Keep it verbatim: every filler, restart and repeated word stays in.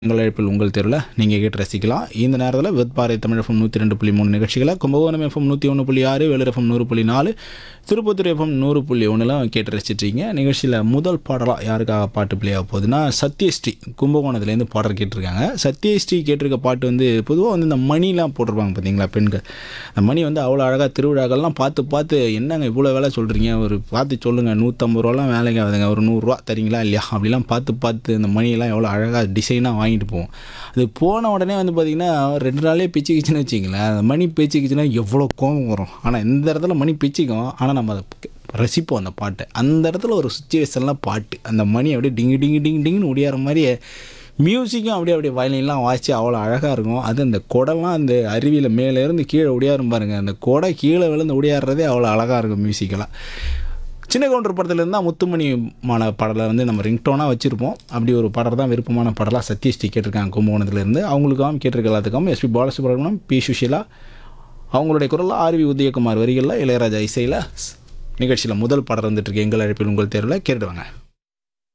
உங்கள் அழைப்பில் உங்கள் தெருவில் நீங்கள் கேட்டு ரசிக்கலாம். இந்த நேரத்தில் வெத்பாறை தமிழ் எஃப்எம் நூற்றி ரெண்டு புள்ளி மூணு நிகழ்ச்சிகளை கும்பகோணம் எஃப்எம் நூற்றி ஒன்று புள்ளி ஆறு வேலூர் எஃப்எம் நூறு புள்ளி நாலு திருப்பத்தூர் எஃப்எம் நூறு புள்ளி ஒன்றுலாம் கேட்டு ரசிச்சிட்ருக்கீங்க. நிகழ்ச்சியில் முதல் பாடலாக யாருக்காக பாட்டு பிளே ஆக போகுதுன்னா சத்யஸ்ரீ கும்பகோணத்துலேருந்து பாடல் கேட்டிருக்காங்க. சத்யஸ்ரீ கேட்டிருக்க பாட்டு வந்து பொதுவாக வந்து இந்த மணிலாம் போட்டிருப்பாங்க பார்த்தீங்களா பெண்கள். அந்த மணி வந்து அவ்வளோ அழகாக திருவிழாக்கள்லாம் பார்த்து பார்த்து என்னங்க இவ்வளோ வேலை சொல்கிறீங்க, ஒரு பார்த்து சொல்லுங்கள், நூற்றம்பது ரூபாலாம் வேலைக்கு ஆகுதுங்க, ஒரு நூறுரூவா தரீங்களா இல்லையா அப்படிலாம் பார்த்து பார்த்து இந்த மணியெல்லாம் எவ்வளோ அழகாக டிசைனாக வாங்கிட்டு போவோம். அது போன உடனே வந்து பார்த்திங்கன்னா ரெண்டு நாளே பிச்சுக்கிச்சுன்னு வச்சிங்களேன். அந்த மணி பிச்சுக்கிச்சுன்னா எவ்வளோ கோபம் வரும். ஆனால் இந்த இடத்துல மணி பிச்சுக்கும், ஆனால் நம்ம அதை ரசிப்போம் அந்த பாட்டை. அந்த இடத்துல ஒரு சுச்சுவேஷன்லாம் பாட்டு அந்த மணி அப்படியே டிங்கு டிங்கு டிங்கு டிங்குன்னு ஒடியார மாதிரியே மியூசிக்கும் அப்படியே அப்படியே வயலின்லாம் வாய்ச்சி அவ்வளோ அழகாக இருக்கும். அது அந்த குடம்லாம் அந்த அருவியில் மேலேருந்து கீழே ஒடியாரும் பாருங்கள். அந்த குடை கீழே விழுந்து ஒடியாடுறதே அவ்வளோ அழகாக இருக்கும் மியூசிக்கெல்லாம். சின்ன கவுண்டர் படத்துலேருந்து தான் முத்துமணிமான பாடலை வந்து நம்ம ரிங்டோனாக வச்சுருப்போம். அப்படி ஒரு பாடல் தான் விருப்பமான பாடலாக சத்யஸ்ரீ கேட்டிருக்காங்க கும்பகோணத்துலேருந்து. அவங்களுக்காகவும் கேட்டிருக்க எல்லாத்துக்காகவும் எஸ்பி பாலசுப்ரமணியம், பி சுஷீலா அவங்களுடைய குரலில் ஆர்வி உதயகுமார் வரிகளில் இளையராஜா இசையில் நிகழ்ச்சியில் முதல் பாடல் வந்துட்டுருக்கு. எங்கள் அழைப்பில் உங்கள் தேர்வில் கேட்டுடுவாங்க.